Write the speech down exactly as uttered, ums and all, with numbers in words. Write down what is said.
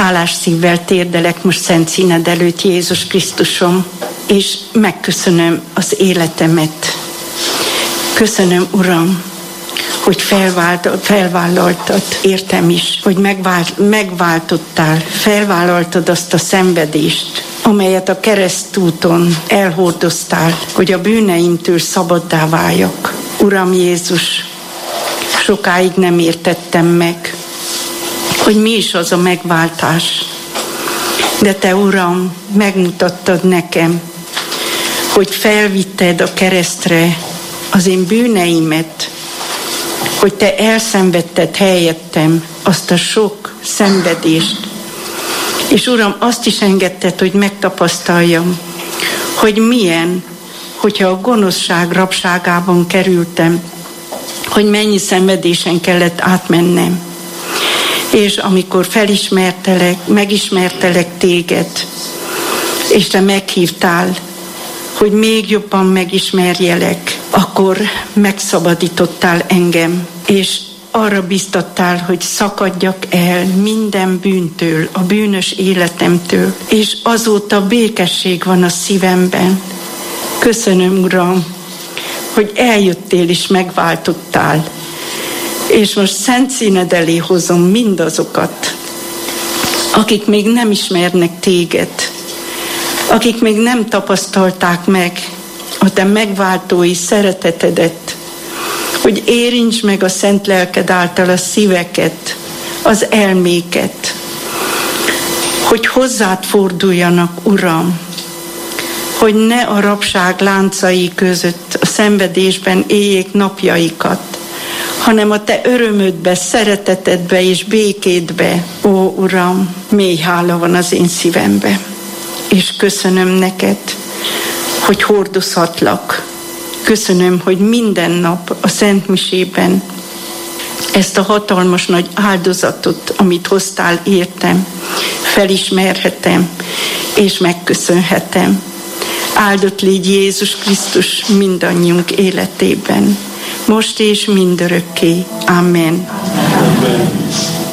hálás szívvel térdelek most szent színed előtt, Jézus Krisztusom, és megköszönöm az életemet. Köszönöm, Uram, hogy felvállaltad, értem is, hogy megvált, megváltottál, felvállaltad azt a szenvedést, amelyet a keresztúton elhordoztál, hogy a bűneimtől szabaddá váljak. Uram Jézus, sokáig nem értettem meg, hogy mi is az a megváltás. De Te, Uram, megmutattad nekem, hogy felvitted a keresztre az én bűneimet, hogy Te elszenvedted helyettem azt a sok szenvedést. És Uram, azt is engedted, hogy megtapasztaljam, hogy milyen, hogyha a gonoszság rabságában kerültem, hogy mennyi szenvedésen kellett átmennem. És amikor felismertelek, megismertelek Téged, és Te meghívtál, hogy még jobban megismerjelek, akkor megszabadítottál engem, és arra biztattál, hogy szakadjak el minden bűntől, a bűnös életemtől, és azóta békesség van a szívemben. Köszönöm, Uram, hogy eljöttél és megváltottál, és most szent színed elé hozom mindazokat, akik még nem ismernek Téged, akik még nem tapasztalták meg a Te megváltói szeretetedet, hogy érints meg a szent lelked által a szíveket, az elméket, hogy hozzád forduljanak, Uram, hogy ne a rabság láncai között a szenvedésben éljék napjaikat, hanem a Te örömödbe, szeretetedbe és békédbe. Ó, Uram, mély hála van az én szívembe, és köszönöm neked, hogy hordozhatlak. Köszönöm, hogy minden nap a Szent Misében ezt a hatalmas nagy áldozatot, amit hoztál értem, felismerhetem, és megköszönhetem. Áldott légy Jézus Krisztus mindannyiunk életében, most és mindörökké. Amen. Amen.